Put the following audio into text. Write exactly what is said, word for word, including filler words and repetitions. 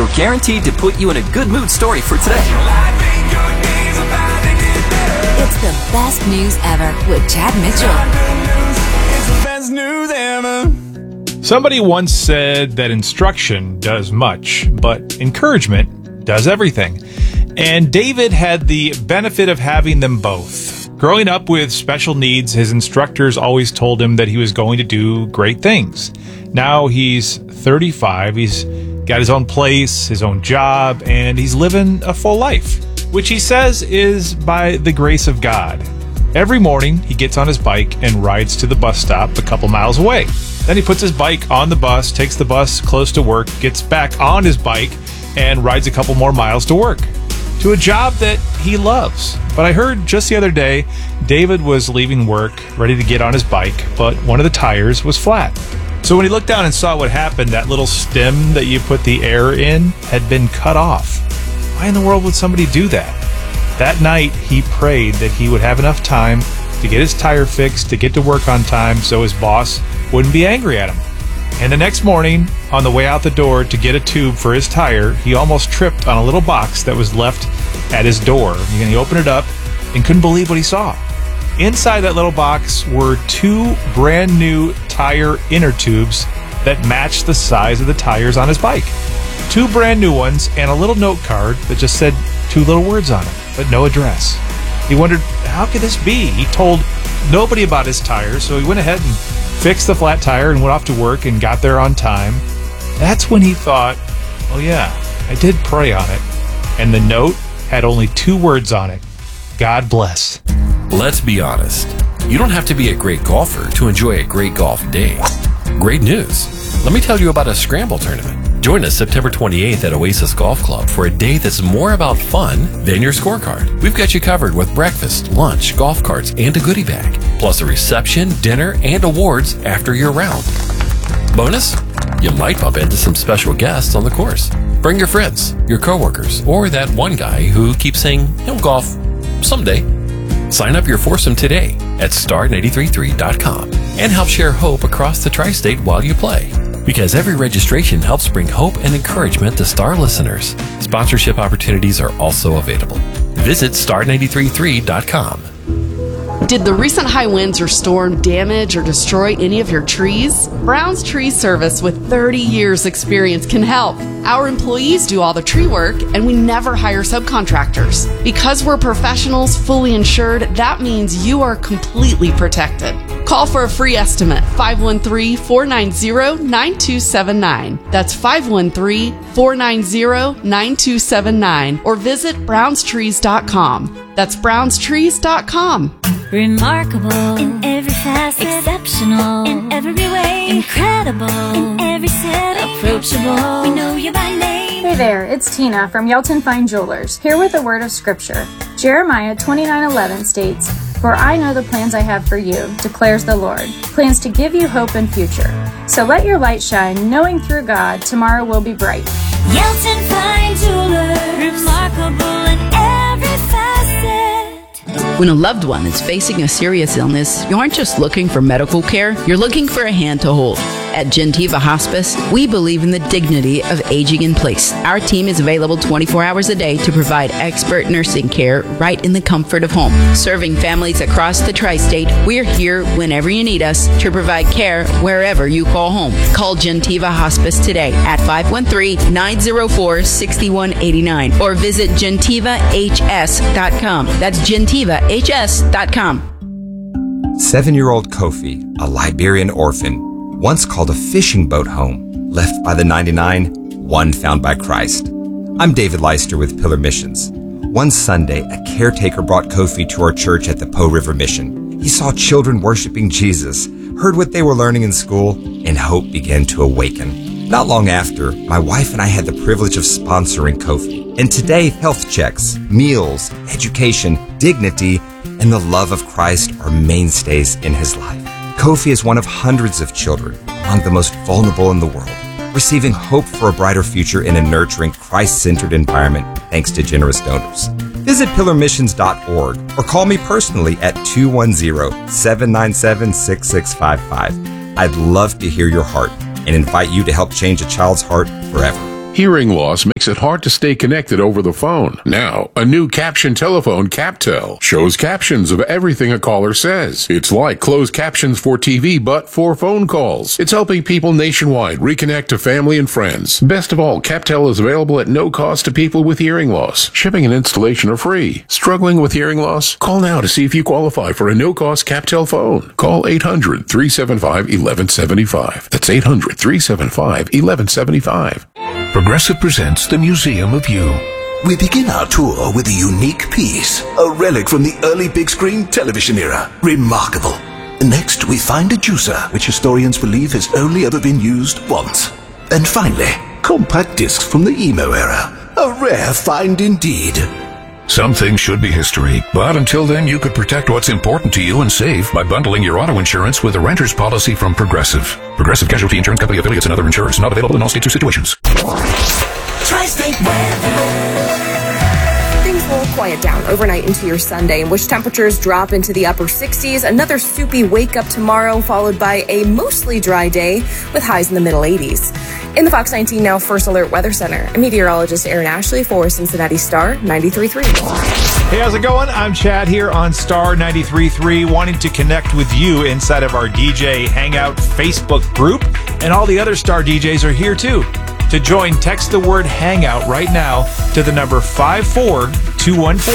You're guaranteed to put you in a good mood story for today. It's the best news ever with Chad Mitchell. Somebody once said that instruction does much, but encouragement does everything. And David had the benefit of having them both. Growing up with special needs, his instructors always told him that he was going to do great things. Now he's thirty-five, he's got his own place, his own job, and he's living a full life, which he says is by the grace of God. Every morning, he gets on his bike and rides to the bus stop a couple miles away. Then he puts his bike on the bus, takes the bus close to work, gets back on his bike, and rides a couple more miles to work, to a job that he loves. But I heard just the other day, David was leaving work, ready to get on his bike, but one of the tires was flat. So when he looked down and saw what happened, that little stem that you put the air in had been cut off. Why in the world would somebody do that? That night, he prayed that he would have enough time to get his tire fixed, to get to work on time, so his boss wouldn't be angry at him. And the next morning, on the way out the door to get a tube for his tire, he almost tripped on a little box that was left at his door. And he opened it up and couldn't believe what he saw. Inside that little box were two brand new tire inner tubes that matched the size of the tires on his bike. Two brand new ones and a little note card that just said two little words on it, but no address. He wondered, how could this be? He told nobody about his tires, so he went ahead and fixed the flat tire and went off to work and got there on time. That's when he thought, oh yeah, I did pray on it. And the note had only two words on it. God bless. Let's be honest. You don't have to be a great golfer to enjoy a great golf day. Great news. Let me tell you about a scramble tournament. Join us September twenty-eighth at Oasis Golf Club for a day that's more about fun than your scorecard. We've got you covered with breakfast, lunch, golf carts, and a goodie bag, plus a reception, dinner, and awards after your round. Bonus? You might bump into some special guests on the course. Bring your friends, your coworkers, or that one guy who keeps saying he'll golf someday. Sign up your foursome today at star nine three three dot com and help share hope across the tri-state while you play. Because every registration helps bring hope and encouragement to Star listeners. Sponsorship opportunities are also available. Visit star nine three three dot com. Did the recent high winds or storm damage or destroy any of your trees? Brown's Tree Service with thirty years experience can help. Our employees do all the tree work and we never hire subcontractors. Because we're professionals, fully insured, that means you are completely protected. Call for a free estimate, five one three, four nine zero, nine two seven nine. That's five one three, four nine zero, nine two seven nine. Or visit browns trees dot com. That's browns trees dot com. Remarkable in every facet, exceptional in every way, incredible in every set, approachable. We know you by name. Hey there, it's Tina from Yelton Fine Jewelers, here with a word of scripture. Jeremiah twenty-nine eleven states, "For I know the plans I have for you, declares the Lord, plans to give you hope and future. So let your light shine, knowing through God tomorrow will be bright." Yelton Fine Jewelers, remarkable in every facet. When a loved one is facing a serious illness, you aren't just looking for medical care, you're looking for a hand to hold. At Gentiva Hospice, we believe in the dignity of aging in place. Our team is available twenty-four hours a day to provide expert nursing care right in the comfort of home. Serving families across the tri-state, we're here whenever you need us to provide care wherever you call home. Call Gentiva Hospice today at five one three, nine zero four, six one eight nine or visit gentiva h s dot com. That's gentiva h s dot com. Seven-year-old Kofi, a Liberian orphan, once called a fishing boat home, left by the ninety-nine, one found by Christ. I'm David Leister with Pillar Missions. One Sunday, a caretaker brought Kofi to our church at the Po River Mission. He saw children worshiping Jesus, heard what they were learning in school, and hope began to awaken. Not long after, my wife and I had the privilege of sponsoring Kofi. And today, health checks, meals, education, dignity, and the love of Christ are mainstays in his life. Kofi is one of hundreds of children among the most vulnerable in the world, receiving hope for a brighter future in a nurturing, Christ-centered environment thanks to generous donors. Visit pillar missions dot org or call me personally at two one zero, seven nine seven, six six five five. I'd love to hear your heart and invite you to help change a child's heart forever. Hearing loss makes it hard to stay connected over the phone. Now, a new caption telephone, CapTel, shows captions of everything a caller says. It's like closed captions for T V, but for phone calls. It's helping people nationwide reconnect to family and friends. Best of all, CapTel is available at no cost to people with hearing loss. Shipping and installation are free. Struggling with hearing loss? Call now to see if you qualify for a no-cost CapTel phone. Call eight hundred, three seven five, one one seven five. That's eight hundred, three seven five, one one seven five. Progressive presents the Museum of You. We begin our tour with a unique piece, a relic from the early big screen television era. Remarkable. Next, we find a juicer, which historians believe has only ever been used once. And finally, compact discs from the emo era. A rare find indeed. Some things should be history, but until then you could protect what's important to you and save by bundling your auto insurance with a renter's policy from Progressive. Progressive Casualty Insurance Company affiliates and other insurers not available in all states or situations. Tri-State weather. Things will quiet down overnight into your Sunday, in which temperatures drop into the upper sixties. Another soupy wake up tomorrow, followed by a mostly dry day with highs in the middle eighties. In the Fox nineteen Now First Alert Weather Center, meteorologist Aaron Ashley for Cincinnati Star ninety-three point three. Hey, how's it going? I'm Chad here on Star ninety-three point three, wanting to connect with you inside of our D J Hangout Facebook group, and all the other Star D Js are here too. To join, text the word Hangout right now to the number five four two one four.